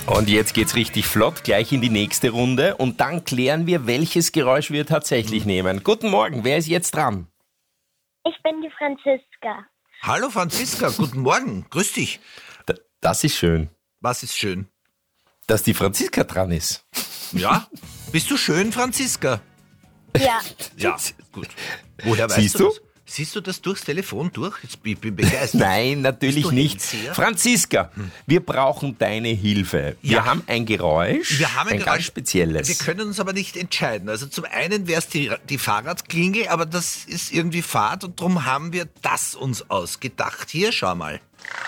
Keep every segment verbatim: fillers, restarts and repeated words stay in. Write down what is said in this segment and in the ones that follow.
Und jetzt geht's richtig flott, gleich in die nächste Runde. Und dann klären wir, welches Geräusch wir tatsächlich nehmen. Guten Morgen, wer ist jetzt dran? Ich bin die Franziska. Hallo Franziska, guten Morgen, grüß dich. D- Das ist schön, Was ist schön? dass die Franziska dran ist. Ja? Bist du schön, Franziska? Ja, Ja, gut. Woher weißt Siehst du du? das? Siehst du das durchs Telefon durch? Jetzt bin ich bin begeistert. Nein, natürlich Bist du nicht. Hellseher? Franziska, wir brauchen deine Hilfe. Wir Ja. haben ein Geräusch, Wir haben ein, ein Geräusch, ganz spezielles. Wir können uns aber nicht entscheiden. Also zum einen wäre es die, die Fahrradklingel, aber das ist irgendwie fad und darum haben wir das uns ausgedacht. Hier, schau mal.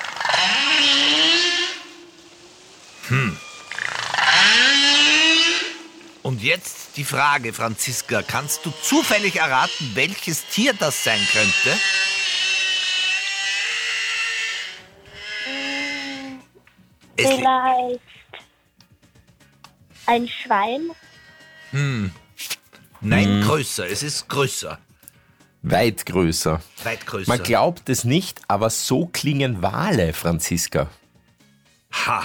Hm. Und jetzt die Frage, Franziska, kannst du zufällig erraten, welches Tier das sein könnte? Es, vielleicht ein Schwein. nein, größer. Es ist größer. Weit größer. Weit größer. Man glaubt es nicht, aber so klingen Wale, Franziska. Ha.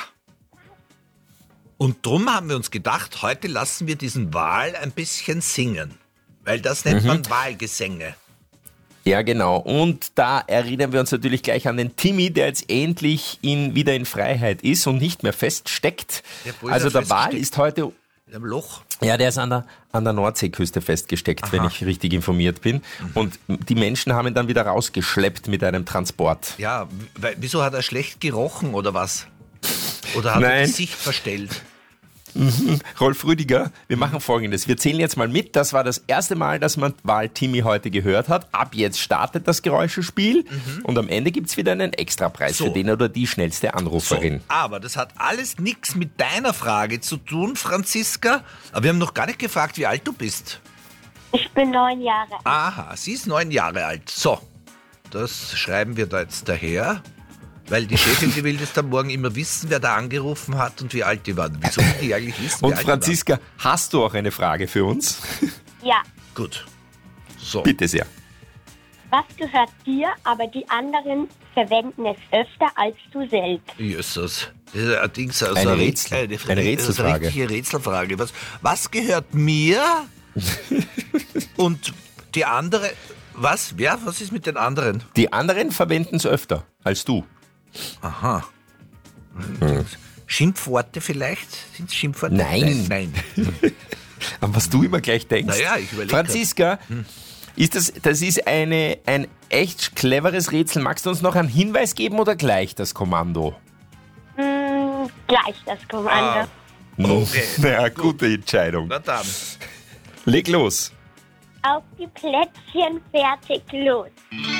Und drum haben wir uns gedacht, heute lassen wir diesen Wal ein bisschen singen. Weil das nennt man Wahlgesänge. Ja, genau. Und da erinnern wir uns natürlich gleich an den Timmy, der jetzt endlich in, wieder in Freiheit ist und nicht mehr feststeckt. Ja, wo ist Also er der Wal festgesteckt? ist heute, In einem Loch. ja, der ist an der, an der Nordseeküste festgesteckt, wenn Aha. ich richtig informiert bin. Und die Menschen haben ihn dann wieder rausgeschleppt mit einem Transport. Ja, w- wieso hat er schlecht gerochen oder was? Oder hat er Nein. das Gesicht verstellt? Rolf Rüdiger, wir machen Folgendes. Wir zählen jetzt mal mit. Das war das erste Mal, dass man Wal Timmy heute gehört hat. Ab jetzt startet das Geräuschespiel. Und am Ende gibt's wieder einen Extrapreis So. für den oder die schnellste So, Anruferin. aber das hat alles nichts mit deiner Frage zu tun, Franziska. Aber wir haben noch gar nicht gefragt, wie alt du bist. Ich bin neun Jahre alt. Aha, sie ist neun Jahre alt. So, das schreiben wir da jetzt daher. Weil die Chefin, die will das dann morgen immer wissen, wer da angerufen hat und wie alt die waren. Wieso will die eigentlich wissen, wie Und alt Franziska, hast du auch eine Frage für uns? Ja. die waren? Gut. So. Bitte sehr. Was gehört dir, aber die anderen verwenden es öfter als du selbst? Jesus. Das ist ein Dings, also Eine eine, Rätsel- eine, eine das ist eine Rätselfrage. richtige Rätselfrage. Was, was gehört mir und die andere... Was? Wer? Was ist mit den anderen? Die anderen verwenden es öfter als du. Aha. Schimpfworte vielleicht? Sind es Schimpfworte? Nein. Nein. Nein. An was du immer gleich denkst. Naja, ich überleg Franziska, ist das, das ist eine, ein echt cleveres Rätsel. Magst du uns noch einen Hinweis geben oder gleich das Kommando? Hm, gleich das Kommando. Ah. Okay. Na, gute Entscheidung. Na dann. Leg los. Auf die Plätzchen, fertig, los.